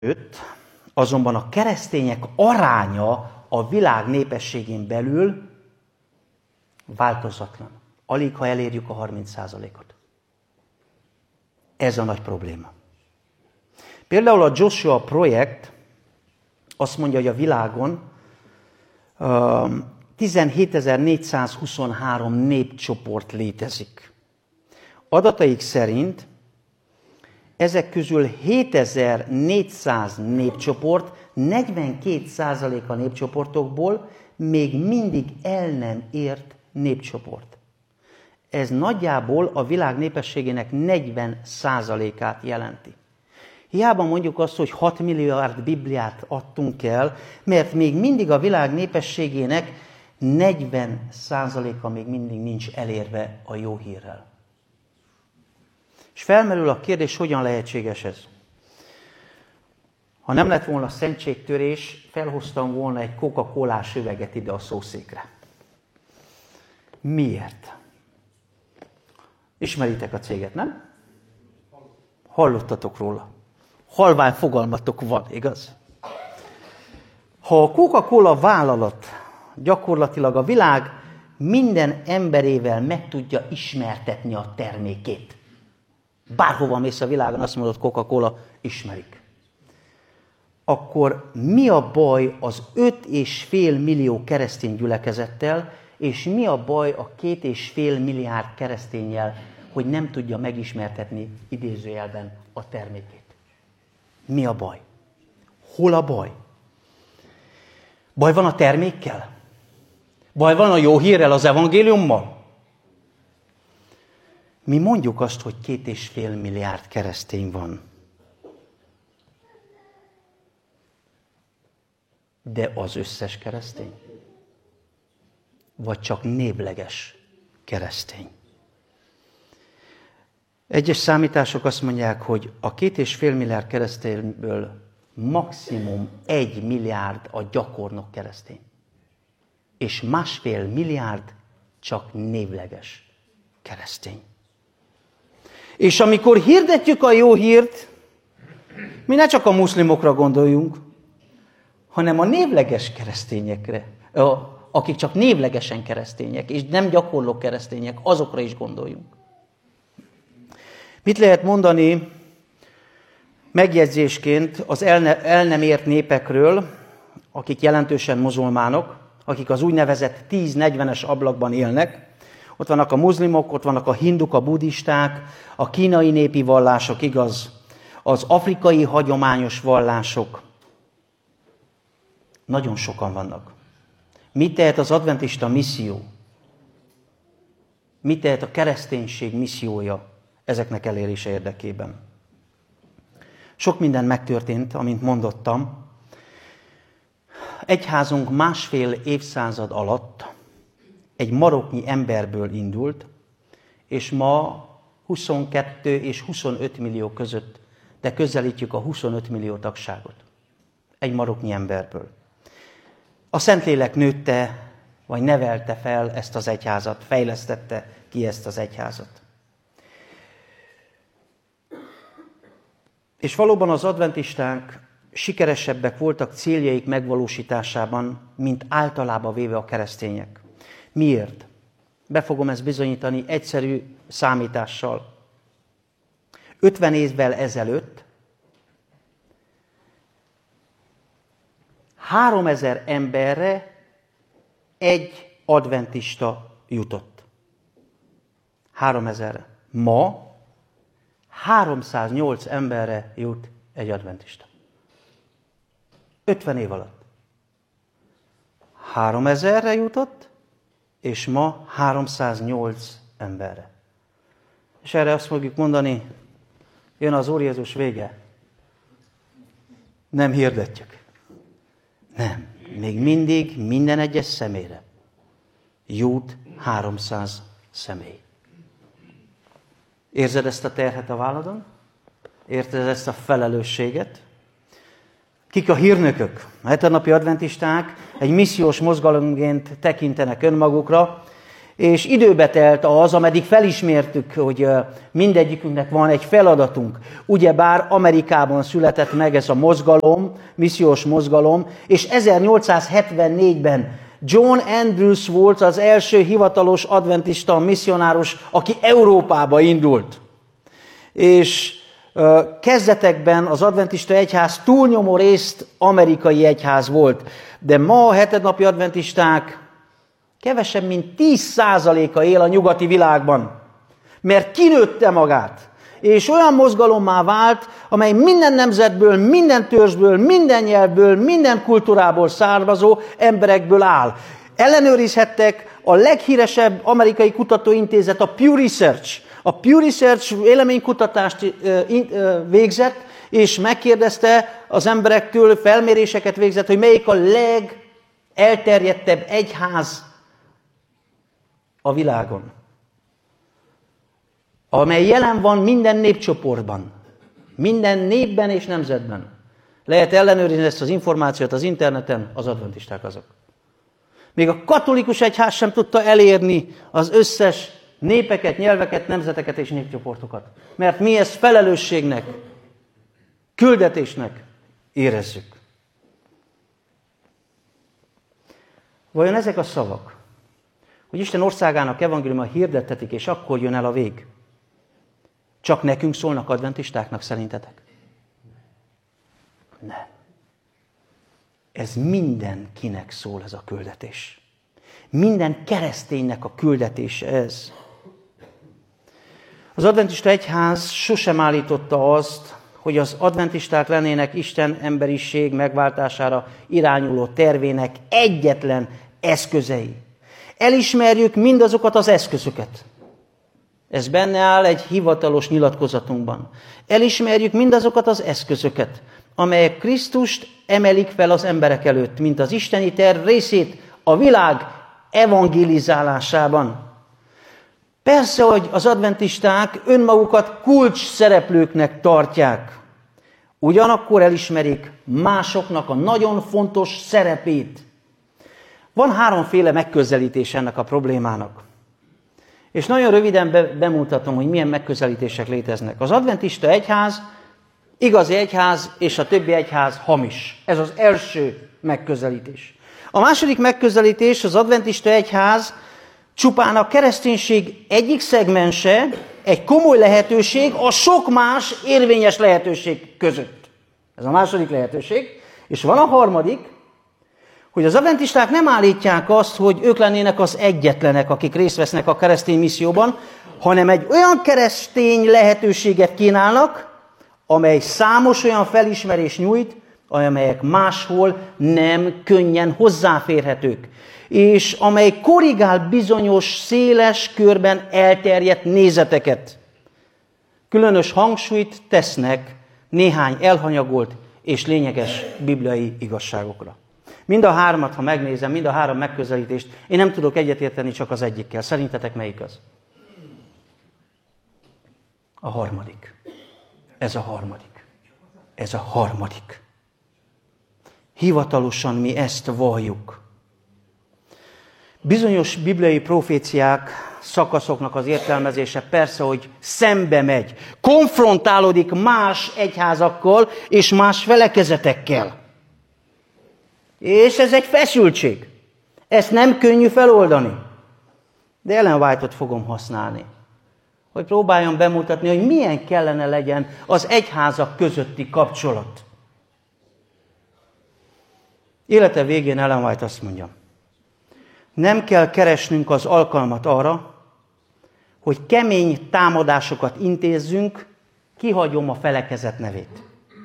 Előtt azonban a keresztények aránya a világ népességén belül változatlan. Alig, ha elérjük a 30%-ot. Ez a nagy probléma. Például a Joshua projekt azt mondja, hogy a világon 17.423 népcsoport létezik. Adataik szerint ezek közül 7400 népcsoport, 42% a népcsoportokból még mindig el nem ért népcsoport. Ez nagyjából a világ népességének 40%-át jelenti. Hiába mondjuk azt, hogy 6 milliárd Bibliát adtunk el, mert még mindig a világ népességének 40%-a még mindig nincs elérve a jó hírrel. És felmerül a kérdés, hogyan lehetséges ez? Ha nem lett volna szentségtörés, felhoztam volna egy Coca-Colás üveget ide a szószékre. Miért? Ismeritek a céget, nem? Hallottatok róla. Halvány fogalmatok van, igaz? Ha a Coca-Cola vállalat gyakorlatilag a világ minden emberével meg tudja ismertetni a termékét, bárhova mész a világon, azt mondod, Coca-Cola, ismerik. Akkor mi a baj az 5,5 millió keresztény gyülekezettel, és mi a baj a 2,5 milliárd kereszténnyel, hogy nem tudja megismertetni idézőjelben a termékét? Mi a baj? Hol a baj? Baj van a termékkel? Baj van a jó hírrel, az evangéliummal? Mi mondjuk azt, hogy 2,5 milliárd keresztény van. De az összes keresztény? Vagy csak névleges keresztény? Egyes számítások azt mondják, hogy a 2,5 milliárd keresztényből maximum 1 milliárd a gyakornok keresztény. És 1,5 milliárd csak névleges keresztény. És amikor hirdetjük a jó hírt, mi ne csak a muszlimokra gondoljunk, hanem a névleges keresztényekre, akik csak névlegesen keresztények, és nem gyakorló keresztények, azokra is gondoljunk. Mit lehet mondani megjegyzésként az el nem ért népekről, akik jelentősen muzulmánok, akik az úgynevezett 10-40-es ablakban élnek? Ott vannak a muzlimok, ott vannak a hinduk, a buddhisták, a kínai népi vallások, igaz, az afrikai hagyományos vallások. Nagyon sokan vannak. Mit tehet az adventista misszió? Mit tehet a kereszténység missziója ezeknek elérése érdekében? Sok minden megtörtént, amint mondottam. Egyházunk 1,5 évszázad alatt egy maroknyi emberből indult, és ma 22 és 25 millió között, de közelítjük a 25 millió tagságot. Egy maroknyi emberből. A Szentlélek nőtte, vagy nevelte fel ezt az egyházat, fejlesztette ki ezt az egyházat. És valóban az adventisták sikeresebbek voltak céljaik megvalósításában, mint általában véve a keresztények. Miért? Be fogom ezt bizonyítani egyszerű számítással. 50 évvel ezelőtt 3000 emberre egy adventista jutott. 3000-re. Ma 308 emberre jut egy adventista. 50 év alatt. 3000-re jutott, és ma 308 emberre. És erre azt fogjuk mondani, jön az Úr Jézus vége. Nem hirdetjük. Nem. Még mindig minden egyes személyre jut 300 személy. Érzed ezt a terhet a válladon? Érzed ezt a felelősséget? Kik a hírnökök? A hetenapi adventisták egy missziós mozgalomként tekintenek önmagukra, És időbe telt az, ameddig felismertük, hogy mindegyikünknek van egy feladatunk. Ugyebár Amerikában született meg ez a mozgalom, missziós mozgalom, és 1874-ben John Andrews volt az első hivatalos adventista misszionárus, aki Európába indult. És kezdetekben az adventista egyház túlnyomó részt amerikai egyház volt, de ma a hetednapi adventisták kevesebb, mint 10%-a él a nyugati világban, mert kinőtte magát, és olyan mozgalommá vált, amely minden nemzetből, minden törzsből, minden nyelvből, minden kultúrából származó emberekből áll. Ellenőrizhettek a leghíresebb amerikai kutatóintézet, a Pew Research. A Pew Research véleménykutatást végzett, és megkérdezte az emberektől, felméréseket végzett, hogy melyik a legelterjedtebb egyház a világon, amely jelen van minden népcsoportban, minden népben és nemzetben. Lehet ellenőrizni ezt az információt az interneten, az adventisták azok. Még a katolikus egyház sem tudta elérni az összes népeket, nyelveket, nemzeteket és népcsoportokat. Mert mi ezt felelősségnek, küldetésnek érezzük. Vajon ezek a szavak, hogy Isten országának evangéliuma hirdettetik, és akkor jön el a vég, csak nekünk szólnak adventistáknak szerintetek? Nem. Ez mindenkinek szól ez a küldetés. Minden kereszténynek a küldetése ez. Az adventista egyház sosem állította azt, hogy az adventisták lennének Isten emberiség megváltására irányuló tervének egyetlen eszközei. Elismerjük mindazokat az eszközöket. Ez benne áll egy hivatalos nyilatkozatunkban. Elismerjük mindazokat az eszközöket, amelyek Krisztust emelik fel az emberek előtt, mint az isteni terv részét a világ evangelizálásában. Persze, hogy az adventisták önmagukat kulcs szereplőknek tartják. Ugyanakkor elismerik másoknak a nagyon fontos szerepét. Van háromféle megközelítés ennek a problémának. És nagyon röviden bemutatom, hogy milyen megközelítések léteznek. Az adventista egyház, igazi egyház, és a többi egyház hamis. Ez az első megközelítés. A második megközelítés, az adventista egyház csupán a kereszténység egyik szegmense, egy komoly lehetőség a sok más érvényes lehetőség között. Ez a második lehetőség. És van a harmadik, hogy az adventisták nem állítják azt, hogy ők lennének az egyetlenek, akik részt vesznek a keresztény misszióban, hanem egy olyan keresztény lehetőséget kínálnak, amely számos olyan felismerés nyújt, amelyek máshol nem könnyen hozzáférhetők, és amely korrigál bizonyos széles körben elterjedt nézeteket. Különös hangsúlyt tesznek néhány elhanyagolt és lényeges bibliai igazságokra. Mind a hármat, ha megnézem, mind a három megközelítést, én nem tudok egyetérteni csak az egyikkel. Szerintetek melyik az? A harmadik. Ez a harmadik. Ez a harmadik. Hivatalosan mi ezt valljuk. Bizonyos bibliai proféciák, szakaszoknak az értelmezése persze, hogy szembe megy. Konfrontálódik más egyházakkal és más felekezetekkel. És ez egy feszültség. Ezt nem könnyű feloldani. De Ellen White-ot fogom használni, hogy próbáljam bemutatni, hogy milyen kellene legyen az egyházak közötti kapcsolat. Élete végén Ellen White azt mondja, nem kell keresnünk az alkalmat arra, hogy kemény támadásokat intézzünk, kihagyom a felekezet nevét.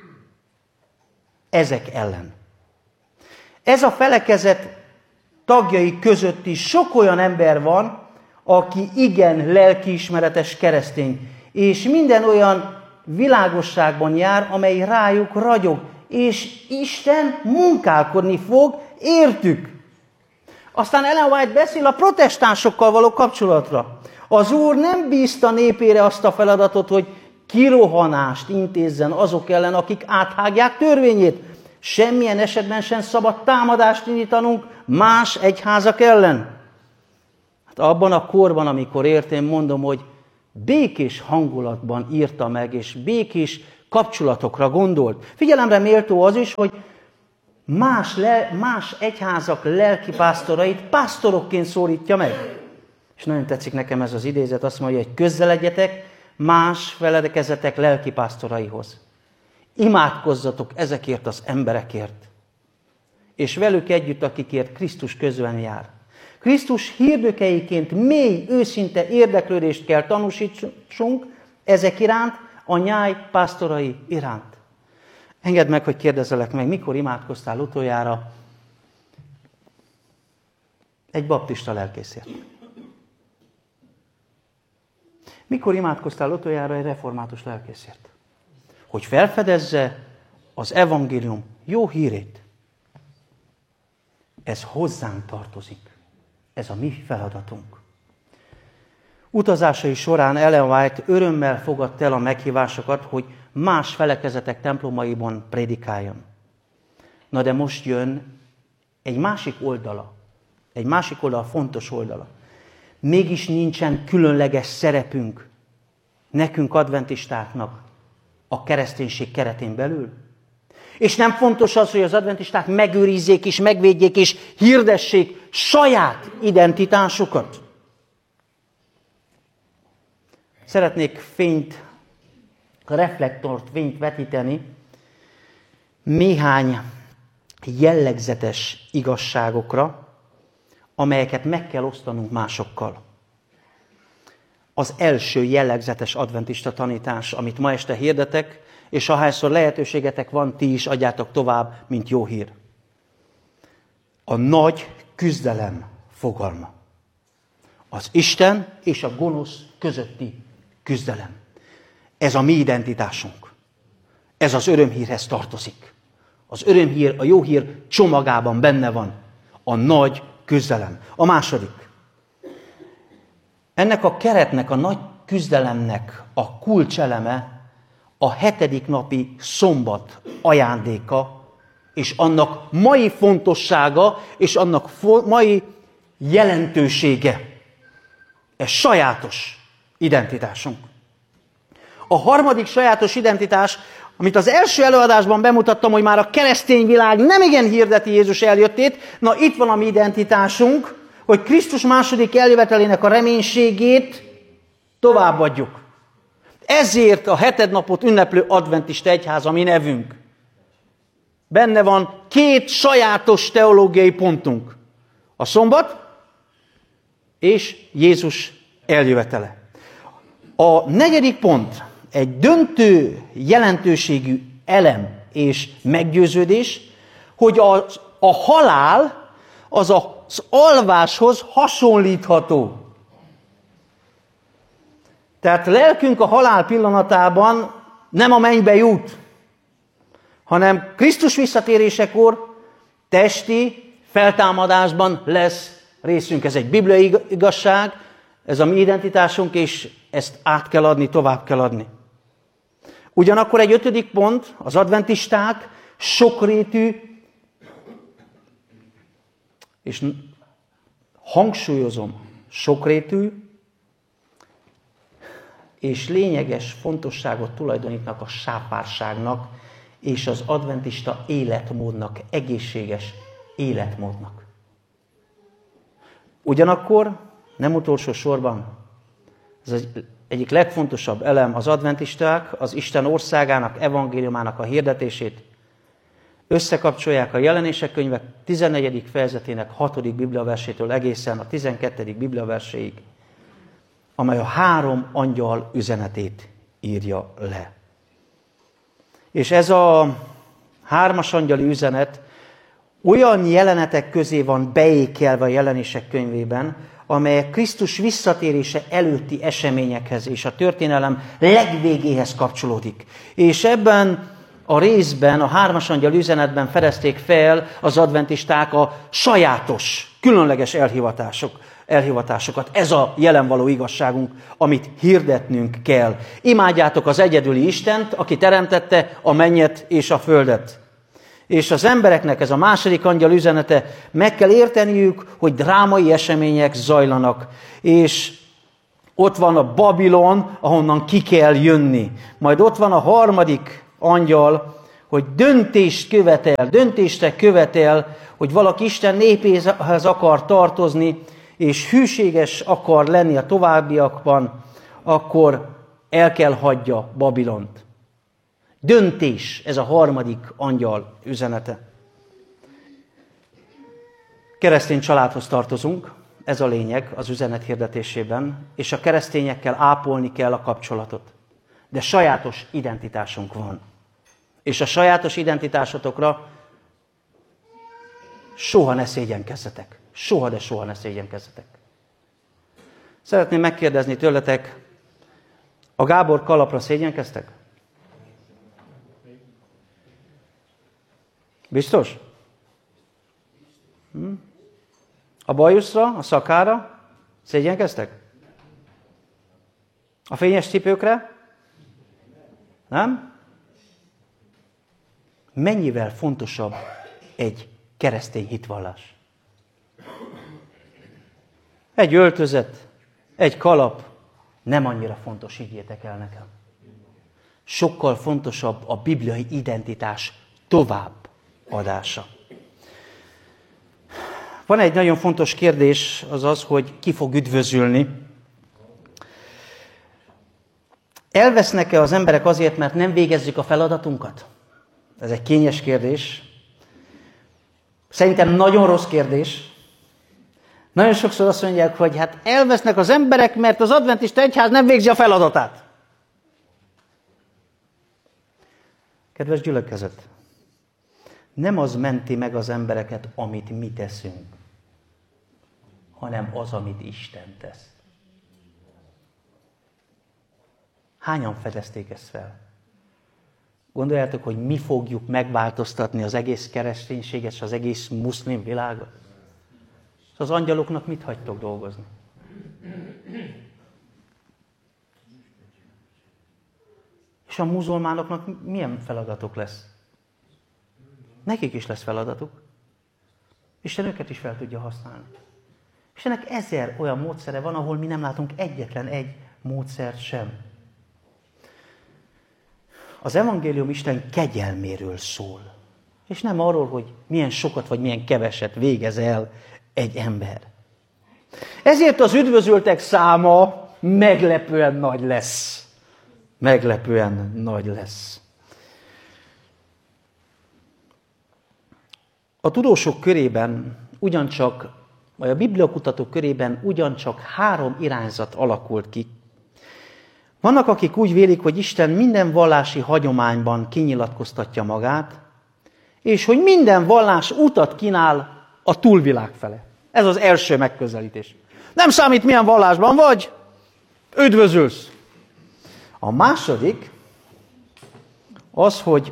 Ezek ellen. Ez a felekezet tagjai között is sok olyan ember van, aki igen lelkiismeretes keresztény, és minden olyan világosságban jár, amely rájuk ragyog, és Isten munkálkodni fog értük. Aztán Ellen White beszél a protestánsokkal való kapcsolatra. Az Úr nem bízta népére azt a feladatot, hogy kirohanást intézzen azok ellen, akik áthágják törvényét. Semmilyen esetben sem szabad támadást indítanunk más egyházak ellen. Abban a korban, amikor éltem, mondom, hogy békés hangulatban írta meg, és békés kapcsolatokra gondolt. Figyelemre méltó az is, hogy más egyházak lelkipásztorait pásztorokként szólítja meg. És nagyon tetszik nekem ez az idézet, azt mondja, hogy közeledjetek más felekezetek lelkipásztoraihoz. Imádkozzatok ezekért az emberekért, és velük együtt, akikért Krisztus közben jár. Krisztus hirdökeiként mély, őszinte érdeklődést kell tanúsítsunk ezek iránt, a nyáj pásztorai iránt. Engedd meg, hogy kérdezzelek meg, mikor imádkoztál utoljára egy baptista lelkészért? Mikor imádkoztál utoljára egy református lelkészért? Hogy felfedezze az evangélium jó hírét. Ez hozzánk tartozik. Ez a mi feladatunk. Utazásai során Ellen White örömmel fogadta el a meghívásokat, hogy más felekezetek templomaiban prédikáljon. Na de most jön egy másik oldala. Egy másik oldala, fontos oldala. Mégis nincsen különleges szerepünk nekünk adventistáknak a kereszténység keretén belül. És nem fontos az, hogy az adventisták megőrizzék és megvédjék és hirdessék saját identitásukat. Szeretnék reflektort, fényt vetíteni néhány jellegzetes igazságokra, amelyeket meg kell osztanunk másokkal. Az első jellegzetes adventista tanítás, amit ma este hirdetek, és ahányszor lehetőségetek van, ti is adjátok tovább, mint jó hír. A nagy küzdelem fogalma. Az Isten és a gonosz közötti küzdelem. Ez a mi identitásunk. Ez az örömhírhez tartozik. Az örömhír, a jó hír csomagában benne van. A nagy küzdelem. A második. Ennek a keretnek, a nagy küzdelemnek a kulcseleme a 7. napi szombat ajándéka, és annak mai fontossága, és annak mai jelentősége. Ez sajátos identitásunk. A harmadik sajátos identitás, amit az első előadásban bemutattam, hogy már a keresztény világ nem igen hirdeti Jézus eljöttét, na itt van a mi identitásunk, hogy Krisztus második eljövetelének a reménységét továbbadjuk. Ezért a 7. napot ünneplő adventista egyház a mi nevünk. Benne van 2 sajátos teológiai pontunk. A szombat és Jézus eljövetele. A 4. pont egy döntő jelentőségű elem és meggyőződés, hogy a halál az az alváshoz hasonlítható. Tehát lelkünk a halál pillanatában nem a mennybe jut, hanem Krisztus visszatérésekor testi feltámadásban lesz részünk. Ez egy bibliai igazság, ez a mi identitásunk, és ezt át kell adni, tovább kell adni. Ugyanakkor egy 5. pont, az adventisták sokrétű, és hangsúlyozom, sokrétű, és lényeges fontosságot tulajdonítnak a sápárságnak és az adventista életmódnak, egészséges életmódnak. Ugyanakkor, nem utolsó sorban, ez az egyik legfontosabb elem, az adventisták az Isten országának, evangéliumának a hirdetését összekapcsolják a Jelenések könyve 14. fejezetének 6. bibliaversétől egészen a 12. bibliaverséig, amely a 3 angyal üzenetét írja le. És ez a 3. angyali üzenet olyan jelenetek közé van beékelve a Jelenések könyvében, amelyek Krisztus visszatérése előtti eseményekhez és a történelem legvégéhez kapcsolódik. És ebben a részben, a 3. angyal üzenetben fedezték fel az adventisták a sajátos, különleges elhivatásokat. Ez a jelen való igazságunk, amit hirdetnünk kell. Imádjátok az egyedüli Istent, aki teremtette a mennyet és a földet. És az embereknek ez a második angyal üzenete, meg kell érteniük, hogy drámai események zajlanak, és ott van a Babilon, ahonnan ki kell jönni. Majd ott van a harmadik angyal, hogy döntésre követel, hogy valaki Isten népéhez akar tartozni, és hűséges akar lenni a továbbiakban, akkor el kell hagyja Babilont. Döntés, ez a harmadik angyal üzenete. Keresztény családhoz tartozunk, ez a lényeg az üzenet hirdetésében, és a keresztényekkel ápolni kell a kapcsolatot. De sajátos identitásunk van. És a sajátos identitásotokra soha ne szégyenkezzetek. Soha, de soha ne szégyenkezzetek. Szeretném megkérdezni tőletek, a Gábor kalapra szégyenkeztek? Biztos? A bajuszra, a szakára szégyenkeztek? A fényes cipőkre? Nem? Mennyivel fontosabb egy keresztény hitvallás? Egy öltözet, egy kalap nem annyira fontos, higgyétek el nekem. Sokkal fontosabb a bibliai identitás továbbadása. Van egy nagyon fontos kérdés, az az, hogy ki fog üdvözülni. Elvesznek-e az emberek azért, mert nem végezzük a feladatunkat? Ez egy kényes kérdés. Szerintem nagyon rossz kérdés. Nagyon sokszor azt mondják, hogy hát elvesznek az emberek, mert az adventista egyház nem végzi a feladatát. Kedves gyülekezet, nem az menti meg az embereket, amit mi teszünk, hanem az, amit Isten tesz. Hányan fedezték ezt fel? Gondoljátok, hogy mi fogjuk megváltoztatni az egész kereszténységet és az egész muszlim világot? Az angyaloknak mit hagytok dolgozni? És a muzulmánoknak milyen feladatok lesz? Nekik is lesz feladatuk. Isten őket is fel tudja használni. És ennek 1000 olyan módszere van, ahol mi nem látunk egyetlen egy módszert sem. Az evangélium Isten kegyelméről szól. És nem arról, hogy milyen sokat vagy milyen keveset végez el egy ember. Ezért az üdvözöltek száma meglepően nagy lesz. Meglepően nagy lesz. A tudósok körében ugyancsak, vagy a bibliakutatók körében ugyancsak 3 irányzat alakult ki. Vannak, akik úgy vélik, hogy Isten minden vallási hagyományban kinyilatkoztatja magát, és hogy minden vallás utat kínál a túlvilág fele. Ez az első megközelítés. Nem számít, milyen vallásban vagy, üdvözülsz. A második az, hogy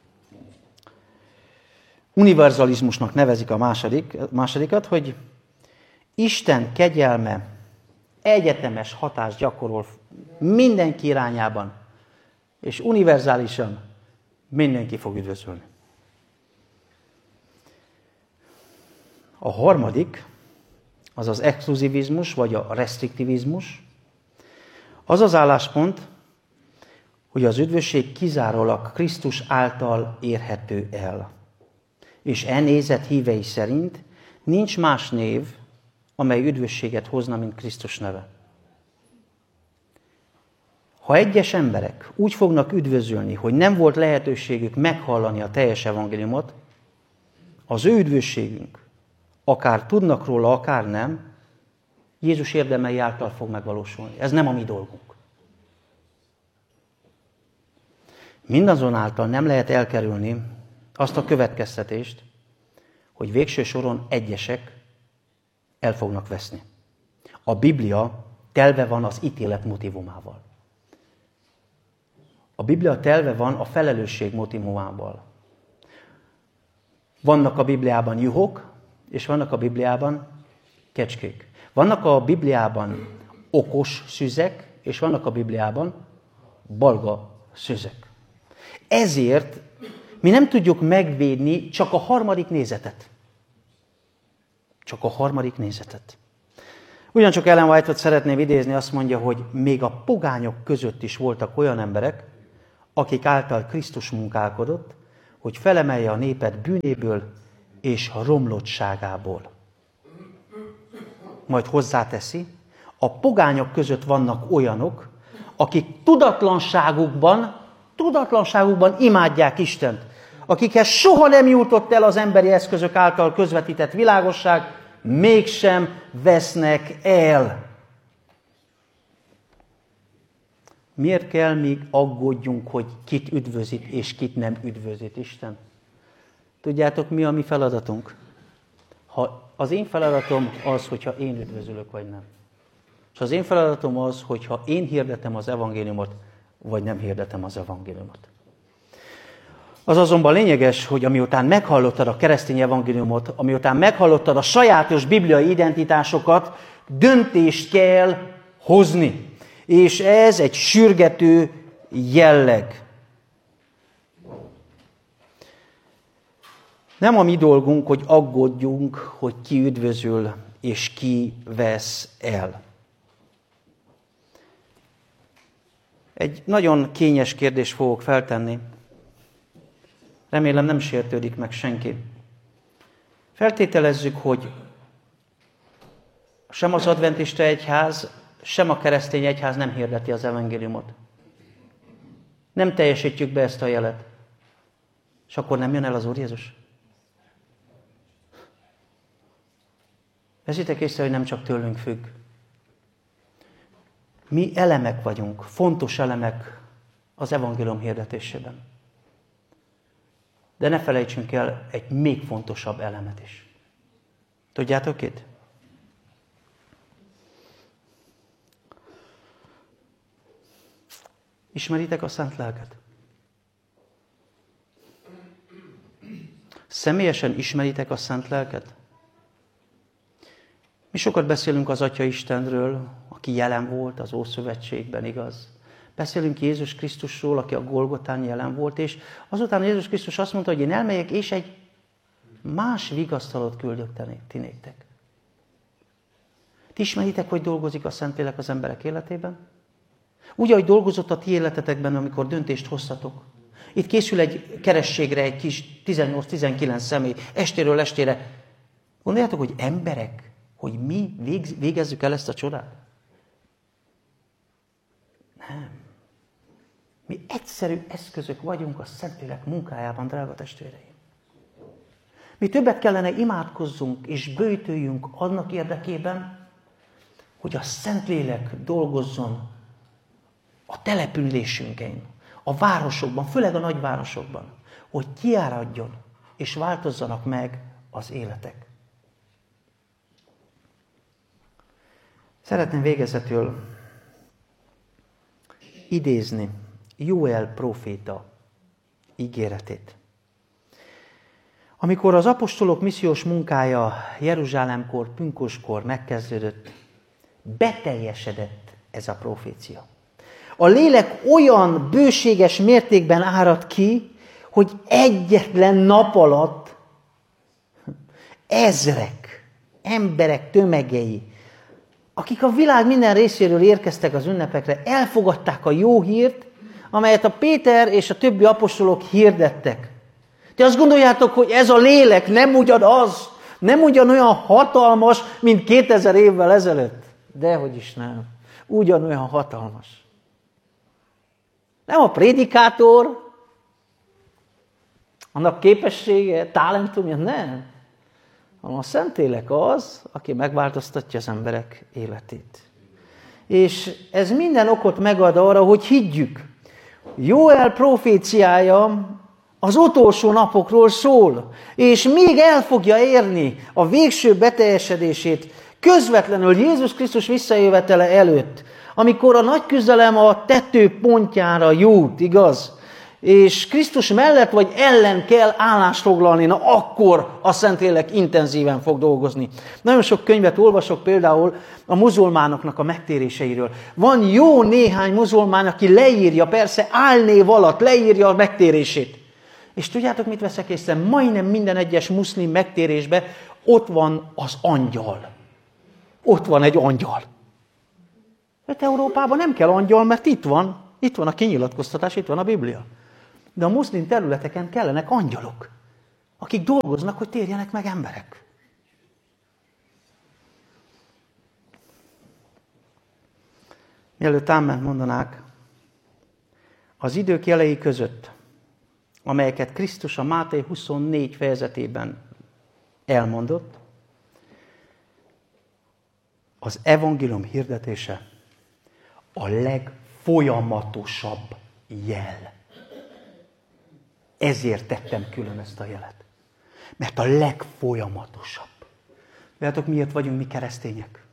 univerzalizmusnak nevezik a másodikat, hogy Isten kegyelme egyetemes hatást gyakorol mindenki irányában, és univerzálisan mindenki fog üdvözölni. A harmadik, az az exkluzivizmus, vagy a restriktivizmus, az az álláspont, hogy az üdvösség kizárólag Krisztus által érhető el. És nézet hívei szerint nincs más név, amely üdvösséget hozna, mint Krisztus neve. Ha egyes emberek úgy fognak üdvözölni, hogy nem volt lehetőségük meghallani a teljes evangéliumot, az ő üdvösségünk, akár tudnak róla, akár nem, Jézus érdemei által fog megvalósulni. Ez nem a mi dolgunk. Mindazonáltal nem lehet elkerülni azt a következtetést, hogy végső soron egyesek el fognak veszni. A Biblia telve van az ítélet motivumával. A Biblia telve van a felelősség motivumával. Vannak a Bibliában juhok, és vannak a Bibliában kecskék. Vannak a Bibliában okos szüzek, és vannak a Bibliában balga szüzek. Ezért Mi nem tudjuk megvédni csak a harmadik nézetet. Csak a harmadik nézetet. Ugyancsak Ellen White-ot szeretném idézni, azt mondja, hogy még a pogányok között is voltak olyan emberek, akik által Krisztus munkálkodott, hogy felemelje a népet bűnéből és a romlottságából. Majd hozzáteszi, a pogányok között vannak olyanok, akik tudatlanságukban imádják Istent, akikhez soha nem jutott el az emberi eszközök által közvetített világosság, mégsem vesznek el. Miért kell még aggódjunk, hogy kit üdvözít és kit nem üdvözít Isten? Tudjátok, mi a mi feladatunk? Az én feladatom az, hogyha én üdvözülök, vagy nem. És az én feladatom az, hogyha én hirdetem az evangéliumot, vagy nem hirdetem az evangéliumot. Az azonban lényeges, hogy amiután meghallottad a keresztény evangéliumot, amiután meghallottad a sajátos bibliai identitásokat, döntést kell hozni. És ez egy sürgető jelleg. Nem a mi dolgunk, hogy aggódjunk, hogy ki üdvözül és ki vesz el. Egy nagyon kényes kérdést fogok feltenni. Remélem nem sértődik meg senki. Feltételezzük, hogy sem az adventista egyház, sem a keresztény egyház nem hirdeti az evangéliumot. Nem teljesítjük be ezt a jelet. És akkor nem jön el az Úr Jézus? Veszitek észre, hogy nem csak tőlünk függ. Mi elemek vagyunk, fontos elemek az evangélium hirdetésében. De ne felejtsünk el egy még fontosabb elemet is. Tudjátok itt? Ismeritek a Szent Lelket? Személyesen ismeritek a Szent Lelket? Mi sokat beszélünk az Atya Istenről, aki jelen volt az Ószövetségben, igaz? Beszélünk Jézus Krisztusról, aki a Golgotán jelen volt, és azután Jézus Krisztus azt mondta, hogy én elmegyek, és egy más vigasztalót küldök ti néktek. Ti ismeritek, hogy dolgozik a Szentlélek az emberek életében? Úgy, ahogy dolgozott a ti életetekben, amikor döntést hoztatok. Itt készül egy kerességre egy kis 18-19 személy, estéről estére. Gondoljátok, hogy emberek, hogy mi végezzük el ezt a csodát? Nem. Mi egyszerű eszközök vagyunk a Szentlélek munkájában, drága testvéreim. Mi többet kellene imádkozzunk és böjtöljünk annak érdekében, hogy a Szentlélek dolgozzon a településünkön, a városokban, főleg a nagyvárosokban, hogy kiáradjon és változzanak meg az életek. Szeretném végezetül idézni Jóel próféta ígéretét. Amikor az apostolok missziós munkája Jeruzsálemkor, pünköskor megkezdődött, beteljesedett ez a profécia. A lélek olyan bőséges mértékben árad ki, hogy egyetlen nap alatt ezrek, emberek tömegei, akik a világ minden részéről érkeztek az ünnepekre, elfogadták a jó hírt, amelyet a Péter és a többi apostolok hirdettek. Ti azt gondoljátok, hogy ez a lélek nem ugyanaz, nem ugyanolyan hatalmas, mint 2000 évvel ezelőtt? Dehogy is nem. Ugyanolyan hatalmas. Nem a prédikátor, annak képessége, talentumja, nem. Hanem a Szentlélek az, aki megváltoztatja az emberek életét. És ez minden okot megad arra, hogy higgyük. Jóel proféciája az utolsó napokról szól, és még el fogja érni a végső beteljesedését közvetlenül Jézus Krisztus visszajövetele előtt, amikor a nagy küzdelem a tetőpontjára jut, igaz? És Krisztus mellett vagy ellen kell állást foglalni, na akkor a Szentlélek intenzíven fog dolgozni. Nagyon sok könyvet olvasok például a muzulmánoknak a megtéréseiről. Van jó néhány muzulmán, aki leírja, persze álnév alatt leírja a megtérését. És tudjátok, mit veszek észre? Majdnem minden egyes muszlim megtérésben ott van az angyal. Ott van egy angyal. Hát Európában nem kell angyal, mert itt van a kinyilatkoztatás, itt van a Biblia. De a muszlim területeken kellenek angyalok, akik dolgoznak, hogy térjenek meg emberek. Mielőtt áment mondanák, az idők jelei között, amelyeket Krisztus a Máté 24 fejezetében elmondott, az evangélium hirdetése a legfolyamatosabb jel. Ezért tettem külön ezt a jelet. Mert a legfolyamatosabb. Tudjátok, miért vagyunk mi keresztények?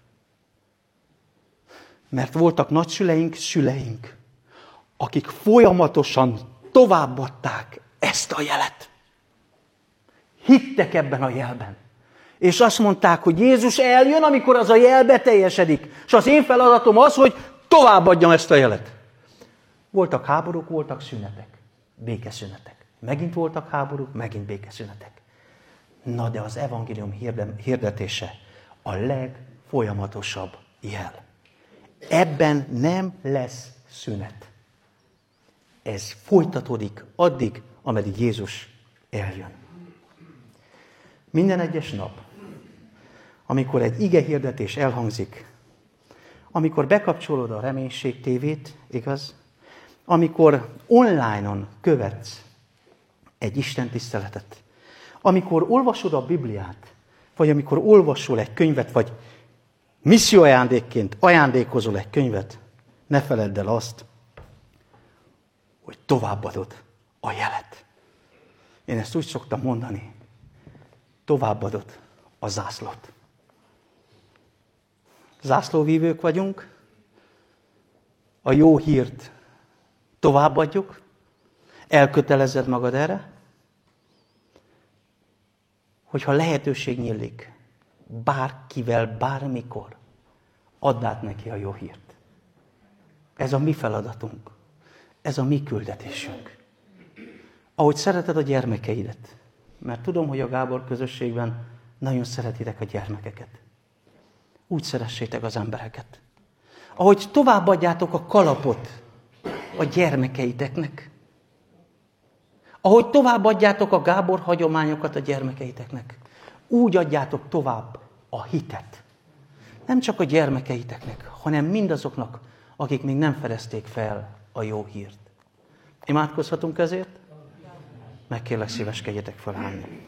Mert voltak nagyszüleink, szüleink, akik folyamatosan továbbadták ezt a jelet. Hittek ebben a jelben. És azt mondták, hogy Jézus eljön, amikor az a jel beteljesedik. És az én feladatom az, hogy továbbadjam ezt a jelet. Voltak háborúk, voltak szünetek. Békeszünetek. Megint voltak háborúk, megint békeszünetek. Na de az evangélium hirdetése a legfolyamatosabb jel. Ebben nem lesz szünet. Ez folytatódik addig, ameddig Jézus eljön. Minden egyes nap, amikor egy igehirdetés elhangzik, amikor bekapcsolod a Reménység tévét, igaz? Amikor online-on követsz egy istentiszteletet, amikor olvasod a Bibliát, vagy amikor olvasol egy könyvet, vagy misszióajándékként ajándékozol egy könyvet, ne feledd el azt, hogy továbbadod a jelet. Én ezt úgy szoktam mondani, továbbadod a zászlót. Zászlóvívők vagyunk, a jó hírt továbbadjuk, elkötelezed magad erre, hogyha lehetőség nyílik, bárkivel, bármikor, add át neki a jó hírt. Ez a mi feladatunk. Ez a mi küldetésünk. Ahogy szereted a gyermekeidet, mert tudom, hogy a Gábor közösségben nagyon szeretitek a gyermekeket. Úgy szeressétek az embereket. Ahogy továbbadjátok a kalapot a gyermekeiteknek. Ahogy továbbadjátok a Gábor hagyományokat a gyermekeiteknek. Úgy adjátok tovább a hitet. Nem csak a gyermekeiteknek, hanem mindazoknak, akik még nem fedezték fel a jó hírt. Imádkozhatunk ezért? Megkérlek, szíveskedjetek felállni.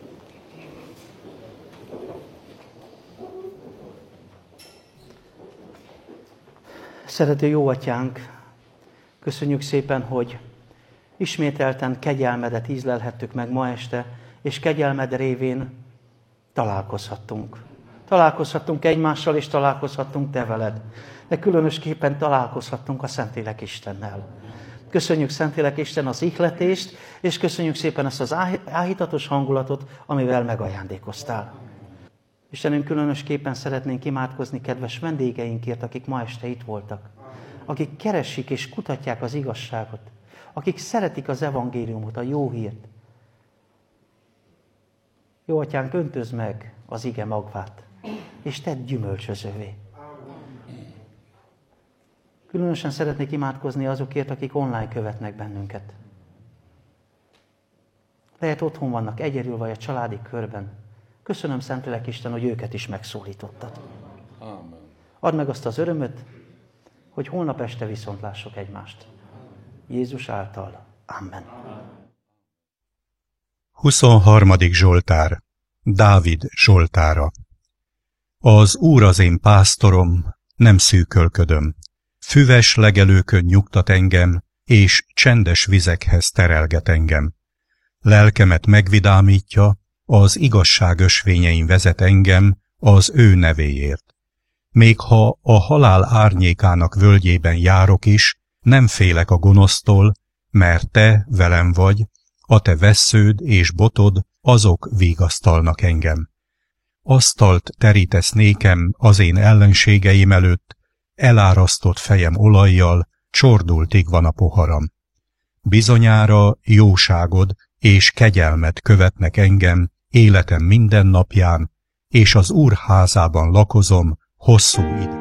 Szerető jó atyánk, köszönjük szépen, hogy ismételten kegyelmedet ízlelhettük meg ma este, és kegyelmed révén találkozhattunk. Találkozhattunk egymással, és találkozhattunk te veled. De különösképpen találkozhattunk a Szentlélek Istennel. Köszönjük, Szentlélek Isten, az ihletést, és köszönjük szépen ezt az áhítatos hangulatot, amivel megajándékoztál. Istenünk, különösképpen szeretnénk imádkozni kedves vendégeinkért, akik ma este itt voltak. Akik keresik és kutatják az igazságot. Akik szeretik az evangéliumot, a jó hírt. Jó atyánk, öntözd meg az ige magvát, és tedd gyümölcsözővé. Különösen szeretnék imádkozni azokért, akik online követnek bennünket. Lehet otthon vannak egyedül, vagy a családi körben. Köszönöm, Szentlélek Isten, hogy őket is megszólítottad. Amen. Add meg azt az örömöt, hogy holnap este viszont lássuk egymást. Jézus által. Amen. 23. Zsoltár. Dávid zsoltára. Az Úr az én pásztorom, nem szűkölködöm. Füves legelőkön nyugtat engem, és csendes vizekhez terelget engem. Lelkemet megvidámítja, az igazság ösvényein vezet engem az ő nevéért. Még ha a halál árnyékának völgyében járok is, nem félek a gonosztól, mert te velem vagy, a te vessződ és botod, azok vigasztalnak engem. Asztalt terítesz nékem az én ellenségeim előtt, elárasztott fejem olajjal, csordultig van a poharam. Bizonyára jóságod és kegyelmet követnek engem életem minden napján, és az Úr házában lakozom hosszú időt.